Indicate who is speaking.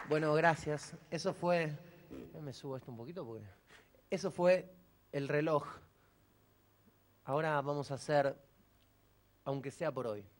Speaker 1: Bueno, gracias. Eso fue... Me subo esto un poquito porque... Eso fue el reloj. Ahora vamos a hacer, aunque sea por hoy.